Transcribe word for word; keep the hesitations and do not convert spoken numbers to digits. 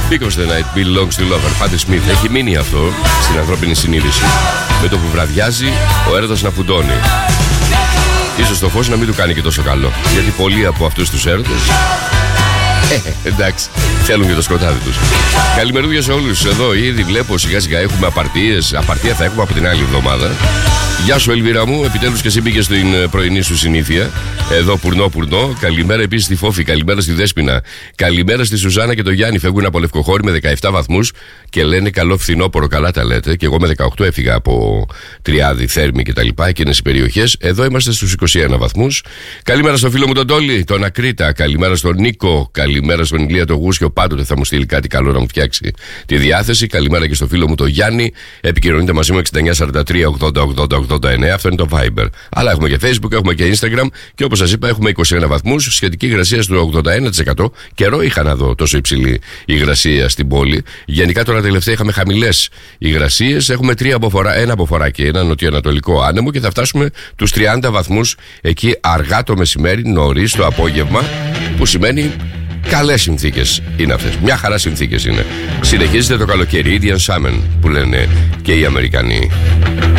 Because the night belongs to lover. Πάτε Σμιθ. Έχει μείνει αυτό στην ανθρώπινη συνείδηση. Με το που βραδιάζει, ο έρωτας να φουντώνει. Ίσως το φως να μην του κάνει και τόσο καλό. Γιατί πολλοί από αυτούς τους έρωτες, ε, εντάξει, θέλουν και το σκοτάδι τους. Καλημερούδια σε όλους. Εδώ ήδη βλέπω σιγά σιγά έχουμε απαρτίες. Απαρτία θα έχουμε από την άλλη εβδομάδα. Γεια σου Ελβίρα μου, επιτέλους και εσύ μπήκες στην πρωινή σου συνήθεια. Εδώ πουρνό πουρνό. Καλημέρα επίσης στη Φόφη, καλημέρα στη Δέσποινα. Καλημέρα στη Σουζάνα και το Γιάννη. Φεύγουν από Λευκοχώρη με δεκαεπτά βαθμούς και λένε καλό φθινόπωρο. Καλά τα λέτε. Και εγώ με δεκαοκτώ έφυγα από Τριάδη, Θέρμη κτλ. Εκείνες οι περιοχές. Εδώ είμαστε στους είκοσι ένα βαθμούς. Καλημέρα στο φίλο μου τον Τόλι, τον Ακρίτα. Καλημέρα στον Νίκο. Καλημέρα στον Ηλία τον Γούσιο. Πάντοτε θα μου στείλει κάτι καλό να μου φτιάξει τη διάθεση. Καλημέρα και στο φίλο μου τον Γιάννη. Επικοινωνείτε μαζί μου εξήντα εννιά σαράντα τρία ογδόντα ογδόντα ογδόντα εννέα. Αυτό είναι το Viber. Αλλά έχουμε και Facebook, έχουμε και Instagram. Και όπως σας είπα, έχουμε είκοσι ένα βαθμούς. Σχετική υγρασία στο ογδόντα ένα τοις εκατό. Καιρό είχα να δω τόσο υψηλή υγρασία στην πόλη. Γενικά τώρα τελευταία είχαμε χαμηλές υγρασίες. Έχουμε τρία αποφορά, ένα αποφοράκι, ένα νοτιοανατολικό άνεμο και θα φτάσουμε τους τριάντα βαθμούς εκεί αργά το μεσημέρι, νωρίς το απόγευμα. Που σημαίνει καλές συνθήκες είναι αυτές. Μια χαρά συνθήκες είναι. Συνεχίζεται το καλοκαίρι, Indian Summer που λένε και οι Αμερικανοί.